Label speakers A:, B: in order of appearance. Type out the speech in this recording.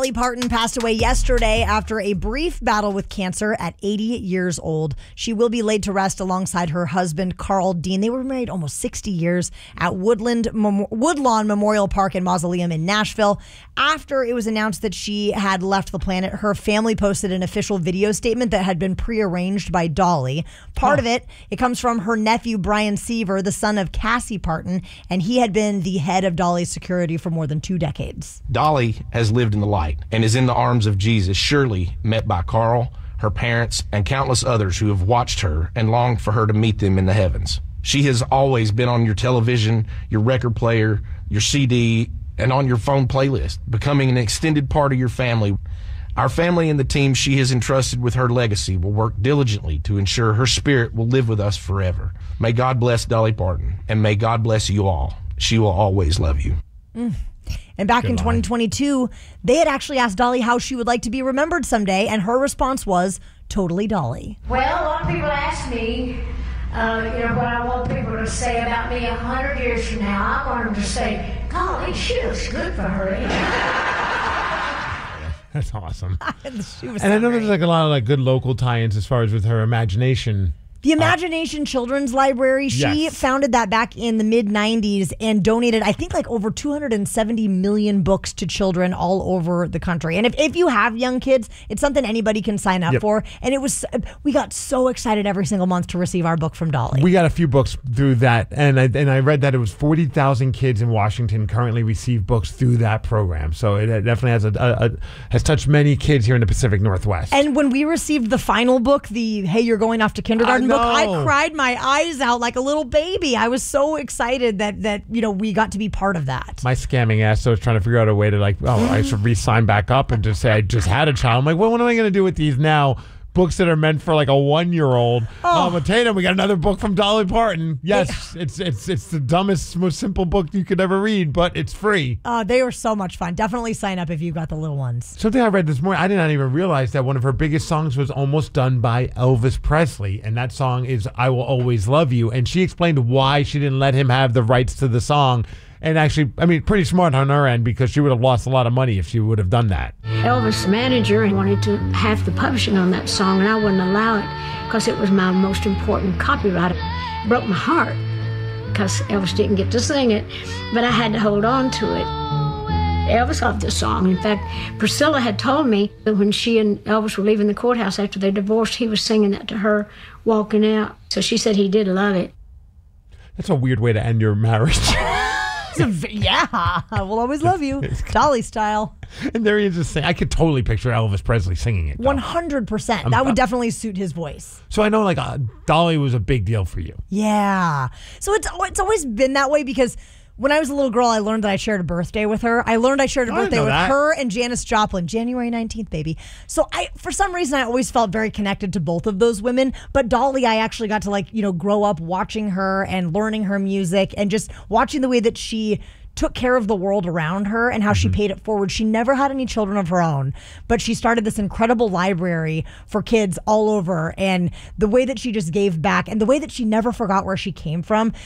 A: Dolly Parton passed away yesterday after a brief battle with cancer at 80 years old. She will be laid to rest alongside her husband, Carl Dean. They were married almost 60 years at Woodlawn Memorial Park and Mausoleum in Nashville. After it was announced that she had left the planet, her family posted an official video statement that had been prearranged by Dolly. Part of it comes from her nephew, Brian Seaver, the son of Cassie Parton, and he had been the head of Dolly's security for more than 2 decades.
B: Dolly has lived in the light and is in the arms of Jesus, surely met by Carl, her parents, and countless others who have watched her and longed for her to meet them in the heavens. She has always been on your television, your record player, your CD, and on your phone playlist, becoming an extended part of your family. Our family and the team she has entrusted with her legacy will work diligently to ensure her spirit will live with us forever. May God bless Dolly Parton, and may God bless you all. She will always love you.
A: And back in 2022, they had actually asked Dolly how she would like to be remembered someday, and her response was, totally Dolly.
C: Well, a lot of people ask me, what I want people to say about me 100 years from now. I want them to say, golly, she looks good for her age.
D: That's awesome.
A: She was
D: And I know
A: great.
D: there's like a lot of like good local tie-ins as far as with her imagination.
A: The Imagination Children's Library, she
D: Yes.
A: founded that back in the mid-90s and donated, I think, like over 270 million books to children all over the country. And if you have young kids, it's something anybody can sign up for. And we got so excited every single month to receive our book from Dolly.
D: We got a few books through that, and I read that it was 40,000 kids in Washington currently receive books through that program. So it definitely has touched many kids here in the Pacific Northwest.
A: And when we received the final book, the Hey, You're Going Off to Kindergarten book, I cried my eyes out like a little baby. I was so excited that we got to be part of that.
D: My scamming ass was trying to figure out a way to I should re-sign back up and just say I just had a child. I'm like, well, what am I going to do with these now? Books that are meant for like a 1-year-old. But Tatum, we got another book from Dolly Parton. Yes, it's the dumbest, most simple book you could ever read, but it's free.
A: They were so much fun. Definitely sign up if you've got the little ones.
D: Something I read this morning, I did not even realize that one of her biggest songs was almost done by Elvis Presley, and that song is I Will Always Love You, and she explained why she didn't let him have the rights to the song. And actually, I mean, pretty smart on her end because she would have lost a lot of money if she would have done that.
C: Elvis' manager wanted to have the publishing on that song, and I wouldn't allow it because it was my most important copyright. It broke my heart because Elvis didn't get to sing it, but I had to hold on to it. Elvis loved the song. In fact, Priscilla had told me that when she and Elvis were leaving the courthouse after they divorced, he was singing that to her walking out. So she said he did love it.
D: That's a weird way to end your marriage.
A: Yeah, I will always love you. Dolly style.
D: And there he is just saying, I could totally picture Elvis Presley singing it.
A: 100%. That would definitely suit his voice.
D: So I know Dolly was a big deal for you.
A: Yeah. So it's always been that way because when I was a little girl, I learned that I shared a birthday with her. I learned I shared a birthday with her and Janis Joplin, January 19th, baby. So for some reason, I always felt very connected to both of those women. But Dolly, I actually got to grow up watching her and learning her music and just watching the way that she took care of the world around her and how she paid it forward. She never had any children of her own, but she started this incredible library for kids all over. And the way that she just gave back and the way that she never forgot where she came from,